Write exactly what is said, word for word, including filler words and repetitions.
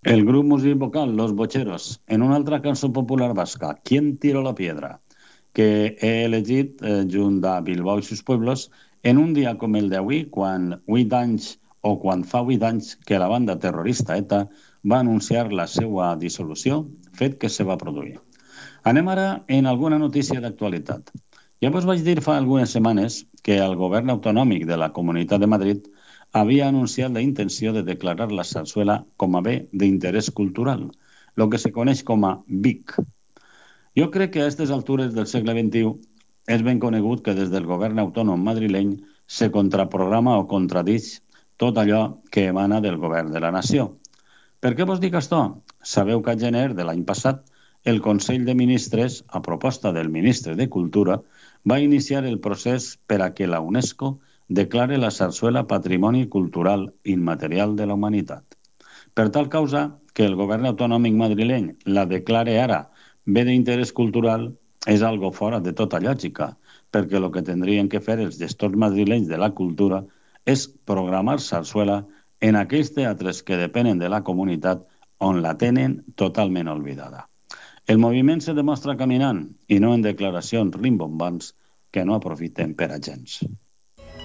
El grup musical vocal Los Bocheros, en una altra cançó popular basca, ¿Quién tiró la piedra?, que he elegit eh, junt a Bilbao i sus pueblos en un dia com el d'avui, quan vuit anys o quan fa vuit anys que la banda terrorista ETA va anunciar la seva dissolució, fet que se va produir. Anem ara en alguna notícia d'actualitat. Ja vos vaig dir fa algunes setmanes que el govern autonòmic de la Comunitat de Madrid havia anunciat la intenció de declarar la sarsuela com a bé d'interès cultural, el que se coneix com a B I C. Jo crec que a aquestes altures del segle vint-i-u és ben conegut que des del govern autònom madrileny se contraprograma o contradix tot allò que emana del govern de la nació. Per què vos dic això? Sabeu que a gener de l'any passat el Consell de Ministres, a proposta del ministre de Cultura, va iniciar el procés per a que la UNESCO declare la sarsuela Patrimoni Cultural Immaterial de la Humanitat. Per tal causa, que el govern autonòmic madrileny la declare ara bé d'interès cultural és algo fora de tota lògica, perquè el que tindrien que fer els gestors madrilenys de la cultura és programar sarsuela en aquells teatres que depenen de la comunitat on la tenen totalment oblidada. El moviment se demostra caminant i no en declaracions rimbombants que no aprofiten per a gens.